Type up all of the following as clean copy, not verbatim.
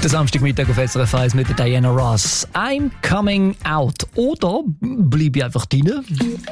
Der Samstagmittag auf SRF 1 mit der Diana Ross. I'm coming out. Oder bleibe ich einfach drin?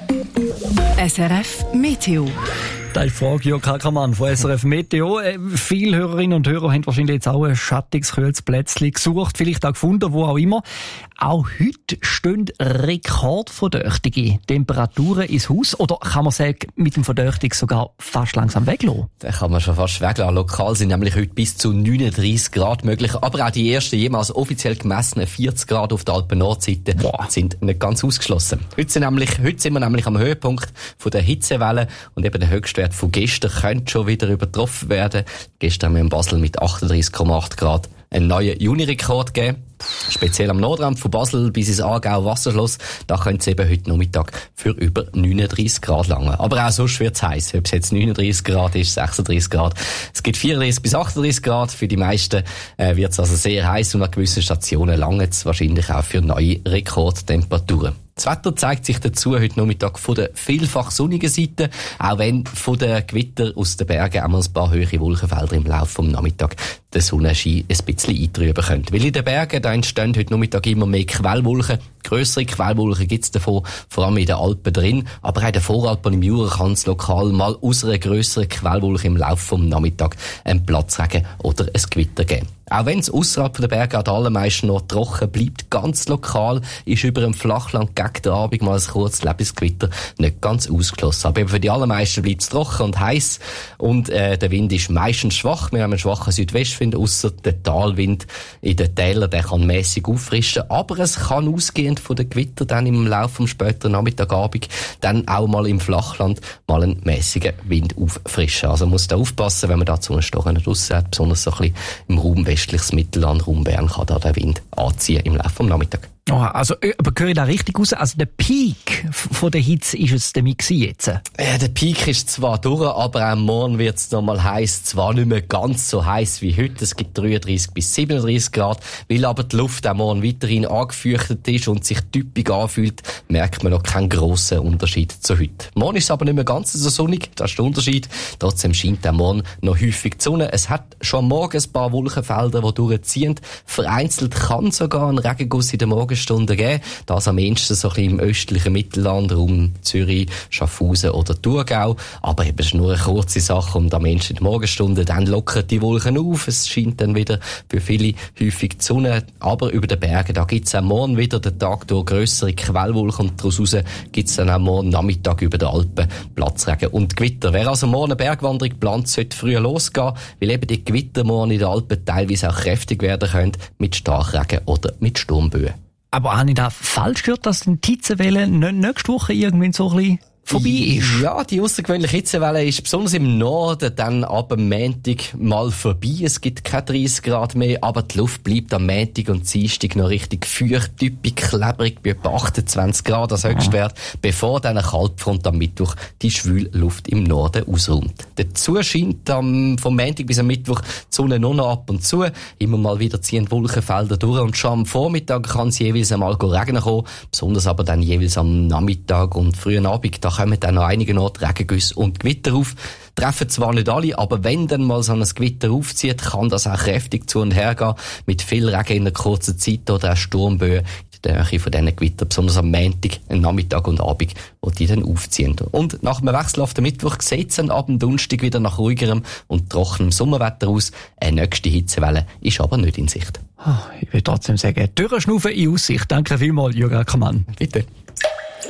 SRF Meteo. Das ist die Frage, Jörg Ackermann von SRF Meteo. Viele Hörerinnen und Hörer haben wahrscheinlich jetzt auch ein schattiges, kühles Plätzchen gesucht, vielleicht auch gefunden, wo auch immer. Auch heute stehen rekordverdächtige Temperaturen ins Haus. Oder kann man sagen, mit dem Verdächtigen sogar fast langsam weglassen? Den kann man schon fast weglassen. Lokal sind nämlich heute bis zu 39 Grad möglich. Aber auch die ersten jemals offiziell gemessenen 40 Grad auf der Alpen-Nordseite sind nicht ganz ausgeschlossen. Heute sind wir nämlich am Höhepunkt von der Hitzewelle und eben der Höchstwert von gestern könnte schon wieder übertroffen werden. Gestern haben wir in Basel mit 38,8 Grad einen neuen Juni-Rekord gegeben. Speziell am Nordrand von Basel bis ins Aargau-Wasserschloss, da könnte es eben heute Nachmittag für über 39 Grad langen. Aber auch sonst wird es heiß. Ob es jetzt 39 Grad ist, 36 Grad. Es gibt 34 bis 38 Grad. Für die meisten wird es also sehr heiß und an gewissen Stationen lange es wahrscheinlich auch für neue Rekordtemperaturen. Das Wetter zeigt sich dazu heute Nachmittag von der vielfach sonnigen Seite, auch wenn von den Gewitter aus den Bergen auch mal ein paar höhere Wolkenfelder im Laufe des Nachmittags den Sonnenschein ein bisschen eintrüben können. Weil in den Bergen da entstehen heute Nachmittag immer mehr Quellwolken. Grössere Quellwolken gibt es davon, vor allem in den Alpen drin. Aber auch in den Voralpen im Jura kann es lokal mal aus einer grösseren Quellwolke im Laufe des Nachmittags einen Platzregen oder ein Gewitter geben. Auch wenn es ausserhalb der Berge an den allermeisten noch trocken bleibt, ganz lokal ist über dem Flachland gegen den Abend mal ein kurzes Lebensgewitter nicht ganz ausgeschlossen. Aber eben für die allermeisten bleibt es trocken und heiß und der Wind ist meistens schwach. Wir haben einen schwachen Südwestwind, ausser der Talwind in den Tälern, der kann mässig auffrischen. Aber es kann ausgehend von den Gewitter dann im Laufe vom späteren Nachmittagabend dann auch mal im Flachland mal einen mässigen Wind auffrischen. Also man muss da aufpassen, wenn man da zu einem Stochen draussen hat, besonders so ein bisschen im Raum westliches Mittelland, Raum Bern, kann da der Wind anziehen im Laufe des Nachmittags. Oh, also, aber höre ich da richtig raus? Also, der Peak von der Hitze ist es damit jetzt? Der Peak ist zwar durch, aber auch morgen wird es noch mal heiß. Zwar nicht mehr ganz so heiß wie heute. Es gibt 33 bis 37 Grad. Weil aber die Luft auch morgen weiterhin angefeuchtet ist und sich typisch anfühlt, merkt man noch keinen grossen Unterschied zu heute. Morgen ist es aber nicht mehr ganz so sonnig. Das ist der Unterschied. Trotzdem scheint auch morgen noch häufig die Sonne. Es hat schon am Morgen ein paar Wolkenfelder, die durchziehen. Vereinzelt kann sogar ein Regenguss in der Morgenstunde geben. Das am ehesten so ein bisschen im östlichen Mittelland, Raum Zürich, Schaffhausen oder Thurgau. Aber eben, es ist nur eine kurze Sache und am ehesten in der Morgenstunde, dann lockern die Wolken auf. Es scheint dann wieder für viele häufig die Sonne. Aber über den Bergen, da gibt es auch morgen wieder den Tag durch grössere Quellwolken und daraus gibt es dann auch morgen Nachmittag über den Alpen Platzregen und Gewitter. Wer also morgen eine Bergwanderung plant, sollte früher losgehen, weil eben die Gewitter morgen in den Alpen teilweise auch kräftig werden können mit Starkregen oder mit Sturmböen. Aber habe ich da falsch gehört, dass die Hitzewelle nächste Woche irgendwie so ein bisschen vorbei ist? Ja, die außergewöhnliche Hitzewelle ist besonders im Norden dann ab dem Montag mal vorbei. Es gibt keine 30 Grad mehr, aber die Luft bleibt am Montag und Dienstag noch richtig feucht, typisch klebrig, bei etwa 28 Grad als Höchstwert, bevor dann eine Kaltfront am Mittwoch die schwüle Luft im Norden ausräumt. Dazu scheint vom Montag bis am Mittwoch die Sonne nur noch ab und zu. Immer mal wieder ziehen Wolkenfelder durch und schon am Vormittag kann es jeweils einmal regnen kommen, besonders aber dann jeweils am Nachmittag und frühen Abend. Da kommen dann noch einige Orte Regengüsse und Gewitter auf. Treffen zwar nicht alle, aber wenn dann mal so ein Gewitter aufzieht, kann das auch kräftig zu und her gehen, mit viel Regen in einer kurzen Zeit oder auch Sturmböen in der Nähe von diesen Gewittern, besonders am Montag, Nachmittag und Abend, wo die dann aufziehen. Und nach dem Wechsel auf den Mittwoch sieht es dann ab dem Donnerstag wieder nach ruhigerem und trockenem Sommerwetter aus. Eine nächste Hitzewelle ist aber nicht in Sicht. Ich will trotzdem sagen, Durchschnaufen in Aussicht. Danke vielmals, Jürgen Ackermann. Bitte.